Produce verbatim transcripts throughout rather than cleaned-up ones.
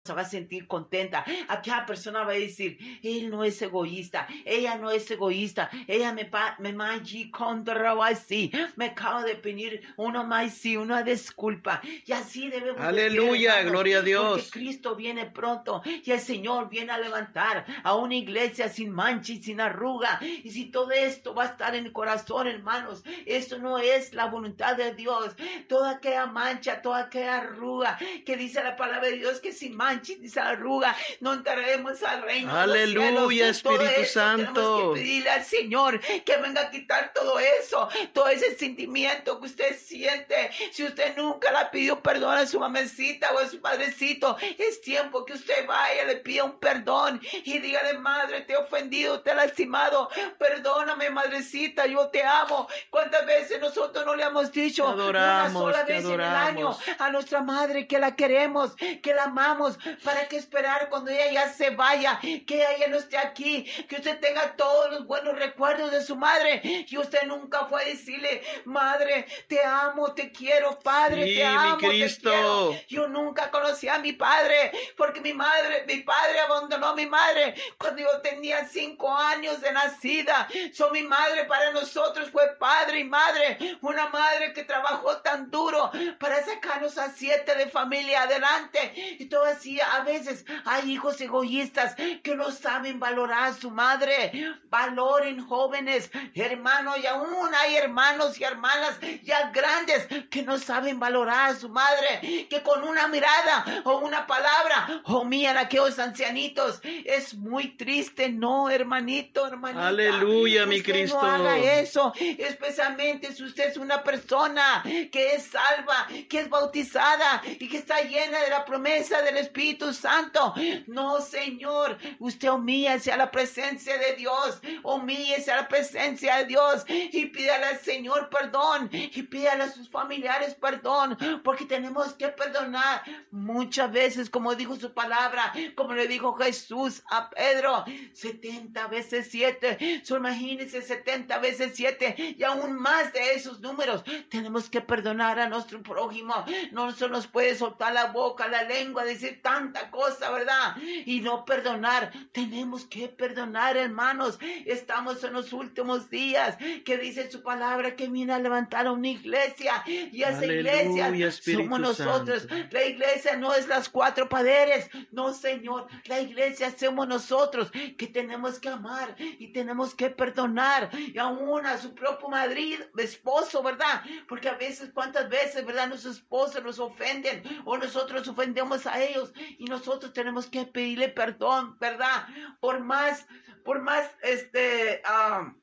se va a sentir contenta. Aquella persona va a decir, él no es egoísta, ella no es egoísta, ella me pa, me mangi contra así, me acaba de pedir una más sí, una disculpa. Y así debemos Aleluya, de ser, gloria a Dios. porque Cristo viene pronto y el Señor viene a levantar a una iglesia sin mancha y sin arruga. Y si todo esto va a estar en el corazón, hermanos, eso no es la voluntad de Dios. Toda aquella mancha, toda aquella arruga que dice la palabra de Dios que sin mancha y sin arruga no entraremos al reino Aleluya, de los cielos. Todo Espíritu eso Santo. tenemos que pedirle al Señor que venga a quitar todo eso, todo ese sentimiento que usted siente. Si usted nunca le pidió perdón a su mamacita o a su padrecito, es tiempo que usted vaya, le pida un perdón y dígale, madre, te he ofendido, te he lastimado, perdóname, madrecita, yo te amo. ¿Cuántas veces nosotros no le hemos dicho adoramos, una sola vez en el año a nuestra madre que la queremos, que la amamos? ¿Para qué esperar cuando ella ya se vaya, que ella ya no esté aquí, que usted tenga todos los buenos recuerdos de su madre y usted nunca fue a decirle, madre, te amo, te quiero, padre, sí, te amo, mi Cristo. te quiero? Yo nunca conocí a mi padre porque mi madre, mi padre abandonó a mi madre cuando yo tenía cinco años de nacida. So, mi madre para nosotros fue padre y madre, una madre que trabajó tan duro para sacarnos a siete de familia adelante. Y todo así, a veces hay hijos egoístas que no saben valorar a su madre. Valoren, jóvenes, hermanos, y aún hay hermanos y hermanas ya grandes que no saben valorar a su madre, que con una mirada o una palabra humillan a aquellos ancianitos. Es muy triste, no, hermanito, hermanita. Aleluya, mi usted Cristo. No haga eso, especialmente si usted es una persona que es salva, que es bautizada y que está llena de la promesa del Espíritu Santo. No, Señor, usted humíllese a la presencia de Dios, humíllese a la presencia de Dios y pídale al Señor perdón y pídale a sus familiares perdón, porque tenemos que perdonar muchas veces, como dijo su palabra, como le dijo Jesús a Pedro, setenta veces siete. So, imagínense, setenta veces siete y aún más de esos números. Tenemos que perdonar a nuestro prójimo. No se nos puede soltar la boca, la lengua, decir tanta cosa, ¿verdad? Y no perdonar. Tenemos que perdonar, hermanos. Estamos en los últimos días, que dice su palabra que viene a levantar a una iglesia, y esa Aleluya, iglesia Espíritu somos nosotros. Santo. La iglesia no es las cuatro paredes, no, Señor. La iglesia somos nosotros, que tenemos que amar y tenemos que perdonar, y aún a su propio marido, esposo, ¿verdad? Porque a veces, cuántas veces, ¿verdad? Nuestros esposos nos ofenden o nosotros ofendemos a ellos, y nosotros tenemos que pedirle perdón, ¿verdad? Por más, por más, este, um,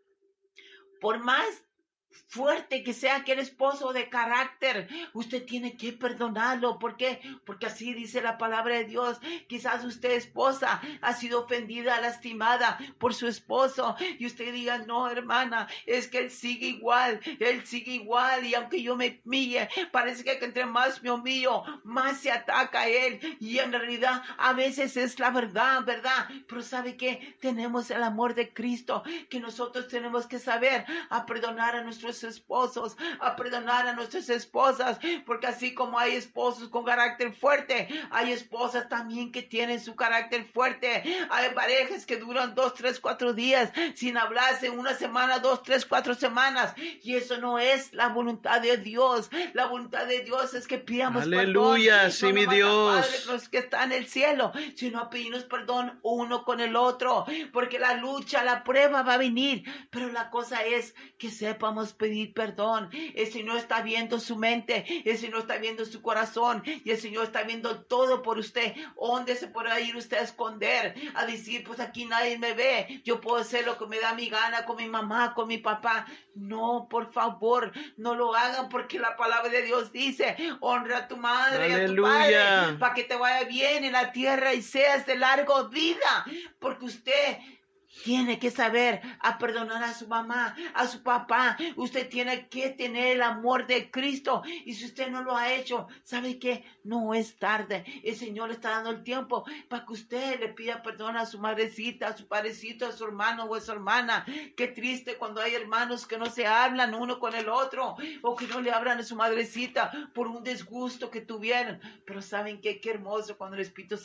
por más fuerte que sea aquel esposo de carácter, usted tiene que perdonarlo. ¿Por qué? Porque así dice la palabra de Dios. Quizás usted, esposa, ha sido ofendida, lastimada por su esposo, y usted diga, no, hermana, es que él sigue igual, él sigue igual, y aunque yo me humille, parece que entre más me humillo, más se ataca a él, y en realidad a veces es la verdad, ¿verdad? Pero ¿sabe qué? Tenemos el amor de Cristo, que nosotros tenemos que saber a perdonar a nuestros esposos, a perdonar a nuestras esposas, porque así como hay esposos con carácter fuerte, hay esposas también que tienen su carácter fuerte. Hay parejas que duran dos, tres, cuatro días sin hablarse, una semana, dos, tres, cuatro semanas, y eso no es la voluntad de Dios. La voluntad de Dios es que pidamos Aleluya, perdón, sí, no mi nomás Dios. al Padre los que está en el cielo, sino a pedirnos perdón uno con el otro, porque la lucha, la prueba va a venir, pero la cosa es que sepamos pedir perdón. El Señor está viendo su mente, el Señor está viendo su corazón, y el Señor está viendo todo por usted. ¿Dónde se podrá ir usted a esconder? A decir, pues aquí nadie me ve, yo puedo hacer lo que me da mi gana con mi mamá, con mi papá. No, por favor, no lo hagan, porque la palabra de Dios dice, honra a tu madre y a tu padre, para que te vaya bien en la tierra y seas de larga vida, porque usted tiene que saber a perdonar a su mamá, a su papá. Usted tiene que tener el amor de Cristo. Y si usted no lo ha hecho, ¿sabe qué? No es tarde. El Señor está dando el tiempo para que usted le pida perdón a su madrecita, a su padrecito, a su hermano o a su hermana. Qué triste cuando hay hermanos que no se hablan uno con el otro o que no le hablan a su madrecita por un disgusto que tuvieron. Pero ¿saben qué? Qué hermoso cuando el Espíritu